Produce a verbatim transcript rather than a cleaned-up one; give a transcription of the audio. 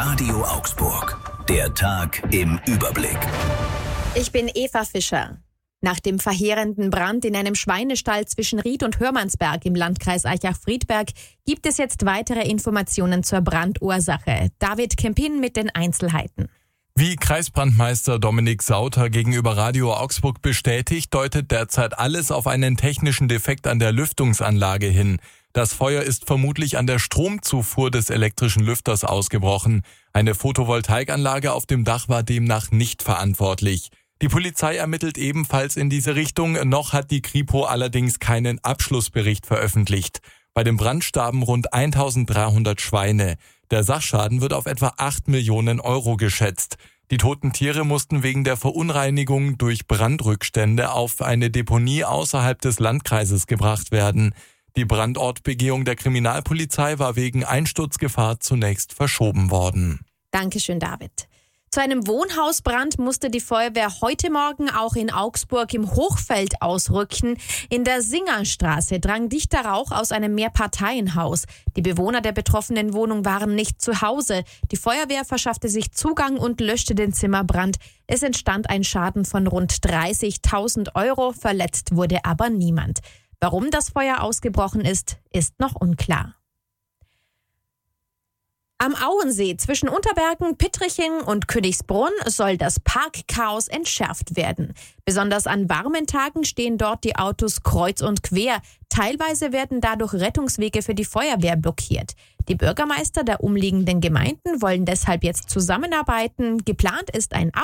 Radio Augsburg. Der Tag im Überblick. Ich bin Eva Fischer. Nach dem verheerenden Brand in einem Schweinestall zwischen Ried und Hörmannsberg im Landkreis Aichach-Friedberg gibt es jetzt weitere Informationen zur Brandursache. David Kempin mit den Einzelheiten. Wie Kreisbrandmeister Dominik Sauter gegenüber Radio Augsburg bestätigt, deutet derzeit alles auf einen technischen Defekt an der Lüftungsanlage hin. Das Feuer ist vermutlich an der Stromzufuhr des elektrischen Lüfters ausgebrochen. Eine Photovoltaikanlage auf dem Dach war demnach nicht verantwortlich. Die Polizei ermittelt ebenfalls in diese Richtung. Noch hat die Kripo allerdings keinen Abschlussbericht veröffentlicht. Bei dem Brand starben rund eintausenddreihundert Schweine. Der Sachschaden wird auf etwa acht Millionen Euro geschätzt. Die toten Tiere mussten wegen der Verunreinigung durch Brandrückstände auf eine Deponie außerhalb des Landkreises gebracht werden. Die Brandortbegehung der Kriminalpolizei war wegen Einsturzgefahr zunächst verschoben worden. Dankeschön, David. Zu einem Wohnhausbrand musste die Feuerwehr heute Morgen auch in Augsburg im Hochfeld ausrücken. In der Singerstraße drang dichter Rauch aus einem Mehrparteienhaus. Die Bewohner der betroffenen Wohnung waren nicht zu Hause. Die Feuerwehr verschaffte sich Zugang und löschte den Zimmerbrand. Es entstand ein Schaden von rund dreißigtausend Euro. Verletzt wurde aber niemand. Warum das Feuer ausgebrochen ist, ist noch unklar. Am Auensee zwischen Unterbergen, Pittriching und Königsbrunn soll das Parkchaos entschärft werden. Besonders an warmen Tagen stehen dort die Autos kreuz und quer. Teilweise werden dadurch Rettungswege für die Feuerwehr blockiert. Die Bürgermeister der umliegenden Gemeinden wollen deshalb jetzt zusammenarbeiten. Geplant ist ein